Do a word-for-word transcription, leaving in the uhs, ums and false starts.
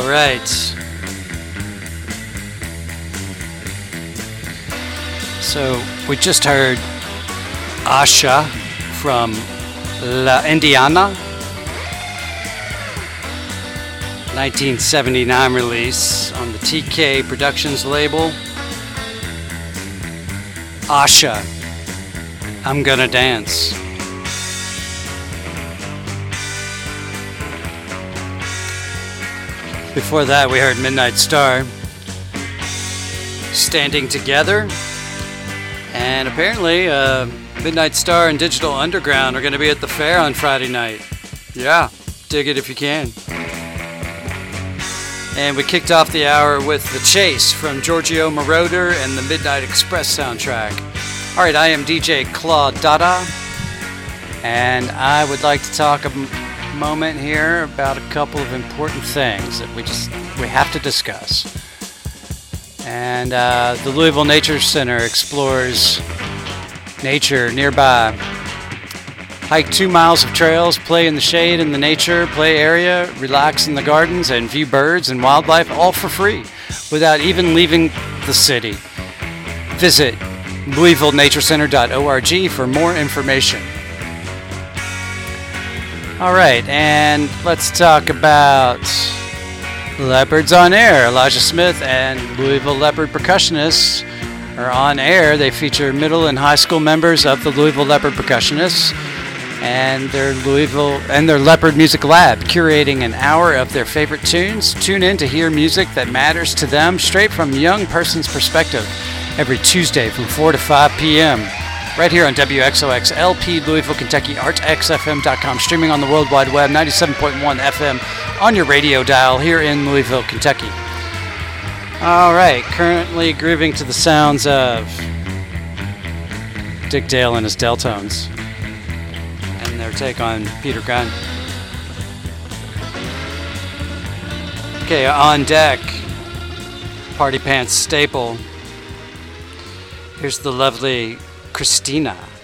All right. So we just heard Asha from La Indiana, nineteen seventy-nine release on the T K Productions label. Asha, I'm Gonna Dance. Before that, we heard Midnight Star, Standing Together. And apparently, uh, Midnight Star and Digital Underground are going to be at the fair on Friday night. Yeah, dig it if you can. And we kicked off the hour with The Chase from Giorgio Moroder and the Midnight Express soundtrack. All right, I am D J Claude Dada, and I would like to talk a m- moment here about a couple of important things that we just we have to discuss. And uh, the Louisville Nature Center explores nature nearby. Hike two miles of trails, play in the shade in the nature play area, relax in the gardens, and view birds and wildlife, all for free, without even leaving the city. Visit Louisville Nature Center dot org for more information. All right, and let's talk about Leopards on Air. Elijah Smith and Louisville Leopard percussionists are on air. They feature middle and high school members of the Louisville Leopard percussionists and their Louisville and their Leopard Music Lab, curating an hour of their favorite tunes. Tune in to hear music that matters to them straight from a young person's perspective every Tuesday from four to five p.m. right here on W X O X L P Louisville, Kentucky, arts x f m dot com, streaming on the World Wide Web, ninety-seven point one F M on your radio dial here in Louisville, Kentucky. All right, currently grooving to the sounds of Dick Dale and his Deltones and their take on Peter Gunn. Okay, on deck, Party Pants staple. Here's the lovely Christina.